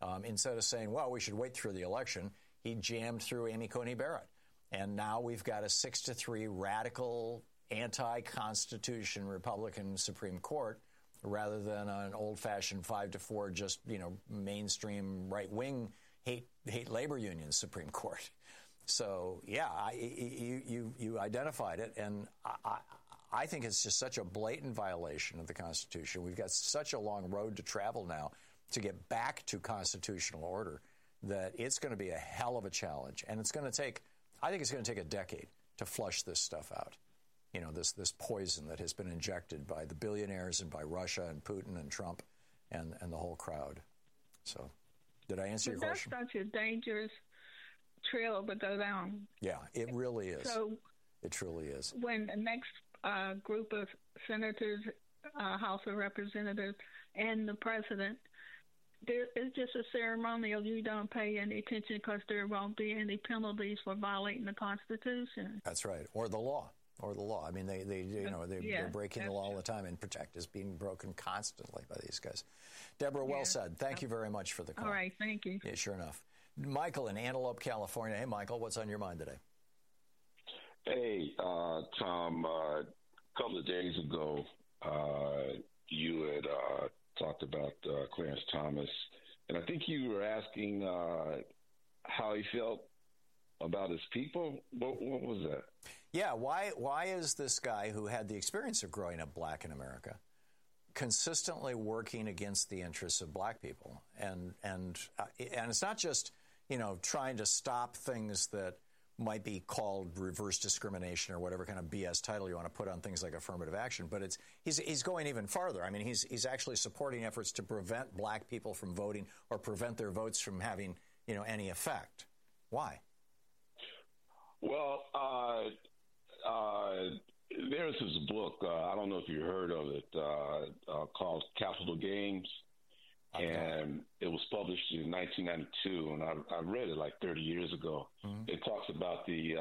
Instead of saying, well, we should wait through the election, he jammed through Amy Coney Barrett. And now we've got a 6-3 radical, anti-Constitution Republican Supreme Court rather than an old-fashioned 5-4, just, mainstream right-wing hate labor union Supreme Court. So, yeah, you identified it, and I think it's just such a blatant violation of the Constitution. We've got such a long road to travel now to get back to constitutional order that it's going to be a hell of a challenge. And I think it's going to take a decade to flush this stuff out. This poison that has been injected by the billionaires and by Russia and Putin and Trump and the whole crowd. So, did I answer your question? That's such a dangerous trail to go down. Yeah, it really is. So, it truly is. When the next group of senators, House of Representatives, and the president, it's just a ceremonial. You don't pay any attention because there won't be any penalties for violating the Constitution. That's right, or the law. I mean, they're breaking the law all the time, and protect is being broken constantly by these guys. Deborah, well said. Thank you very much for the call. All right, thank you. Yeah, sure enough. Michael in Antelope, California. Hey, Michael, what's on your mind today? Hey, Tom. A couple of days ago, you had talked about Clarence Thomas, and I think you were asking how he felt about his people. What was that? Yeah, why is this guy who had the experience of growing up black in America consistently working against the interests of black people? And it's not just, trying to stop things that might be called reverse discrimination or whatever kind of BS title you want to put on things like affirmative action, but he's going even farther. I mean, he's actually supporting efforts to prevent black people from voting or prevent their votes from having, any effect. Why? Well, there's this book, I don't know if you heard of it, called Capital Gains, and it was published in 1992, and I read it like 30 years ago. Mm-hmm. It talks about the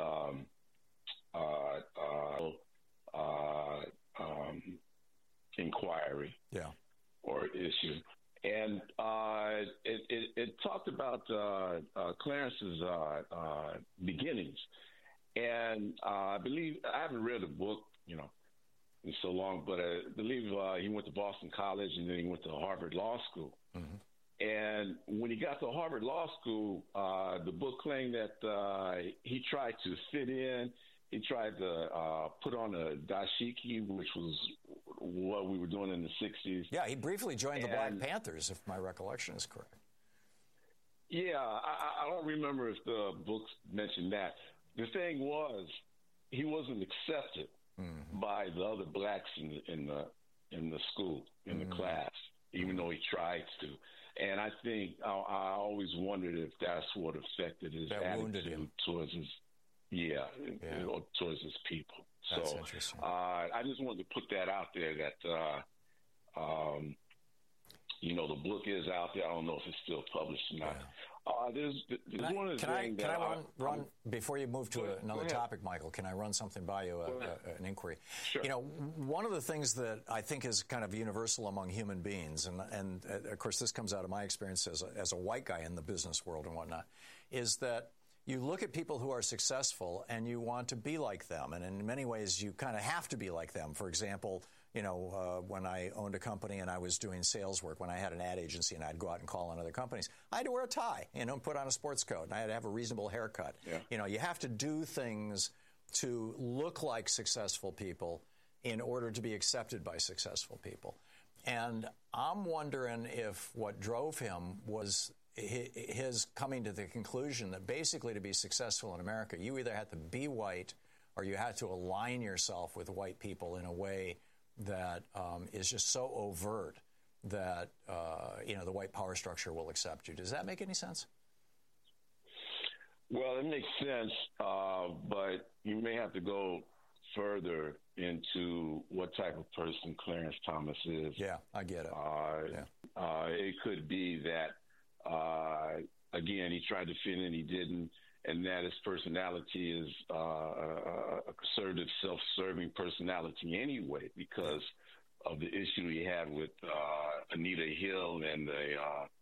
inquiry or issue. And it talked about Clarence's beginnings. And I believe, I haven't read the book, in so long, but I believe he went to Boston College and then he went to Harvard Law School. Mm-hmm. And when he got to Harvard Law School, the book claimed that he tried to fit in. He tried to put on a dashiki, which was what we were doing in the 60s. Yeah, he briefly joined the Black Panthers, if my recollection is correct. Yeah, I don't remember if the books mentioned that. The thing was, he wasn't accepted by the other blacks in the school, in the class, even though he tried to. And I think I always wondered if that's what affected his attitude towards his towards his people. That's so interesting. I just wanted to put that out there that the book is out there. I don't know if it's still published or not. There's one of the things that I run before you move to another topic, Michael? Can I run something by you, an inquiry? Sure. One of the things that I think is kind of universal among human beings, and of course this comes out of my experience as a white guy in the business world and whatnot, is that you look at people who are successful and you want to be like them. And in many ways, you kind of have to be like them. For example, when I owned a company and I was doing sales work, when I had an ad agency and I'd go out and call on other companies, I had to wear a tie, put on a sports coat, and I had to have a reasonable haircut. Yeah. You have to do things to look like successful people in order to be accepted by successful people. And I'm wondering if what drove him was his coming to the conclusion that basically to be successful in America, you either had to be white or you had to align yourself with white people in a way that is just so overt that, the white power structure will accept you. Does that make any sense? Well, it makes sense, but you may have to go further into what type of person Clarence Thomas is. Yeah, I get it. It could be that again, he tried to fit in, he didn't, and that his personality is a conservative, self-serving personality anyway, because of the issue he had with Anita Hill and the